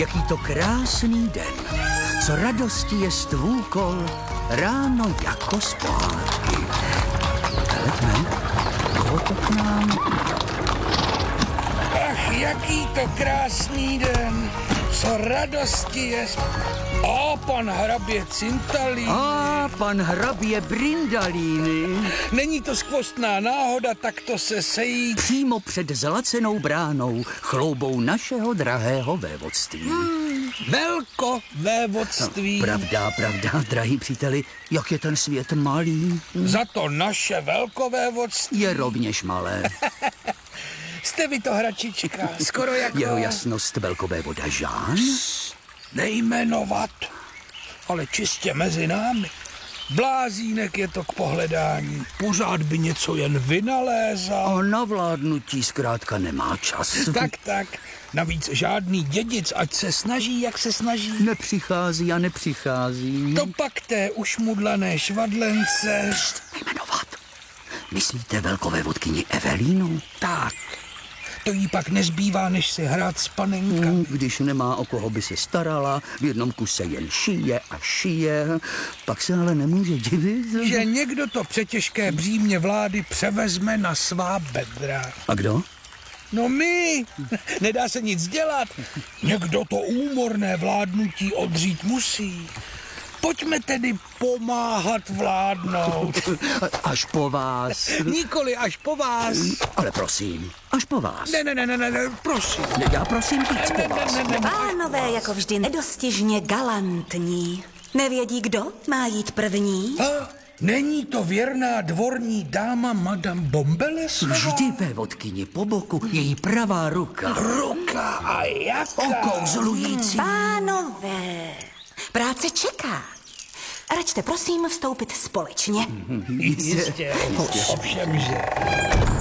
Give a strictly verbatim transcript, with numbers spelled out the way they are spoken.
jaký to krásný den. Co radosti je stvůkol, ráno jako z pohádky. Hleďme, koho to k nám... Ach, jaký to krásný den, co radosti je... O, pan hrabě Cintalíny. A pan hrabě Brindalíny. Není to skvostná náhoda takto se sejít. Přímo před zlacenou bránou, chloubou našeho drahého vévodství. Hmm, velko vévodství. No, pravda, pravda, drahý příteli, jak je ten svět malý. Za to naše velkovévodství Je rovněž malé. Jste vy to hračička, skoro jako... Jeho jasnost velkovévoda Žán? Nejmenovat, ale čistě mezi námi. Blázínek je to k pohledání. Pořád by něco jen vynalézal. A na vládnutí zkrátka nemá čas. Tak, tak. Navíc žádný dědic, ať se snaží, jak se snaží. Nepřichází a nepřichází. To pak té ušmudlané švadlence. Pšt, nejmenovat. Myslíte velkovévodkyni Evelínu? Tak. To jí pak nezbývá, než si hrát s panenkami. Když nemá o koho by se starala, v jednom kuse jen šije a šije, pak se ale nemůže divit. Že někdo to přetěžké břímě vlády převezme na svá bedra. A kdo? No my, nedá se nic dělat. Někdo to úmorné vládnutí odřít musí. Pojďme tedy pomáhat vládnout. Až po vás. Nikoli až po vás. Ale prosím, až po vás. Ne, ne, ne, ne, ne, ne prosím. Ne, já prosím víc po vás. Ne, ne, ne, Pánové jako vždy nedostižně galantní. Nevědí, kdo má jít první? A není to věrná dvorní dáma Madame Bombelesová? Vždy vévodkyni po boku, její pravá ruka. Ruka a jaká? Okouzlující. Pánové, práce čeká. Račte prosím vstoupit společně. Jistě, ovšem, že...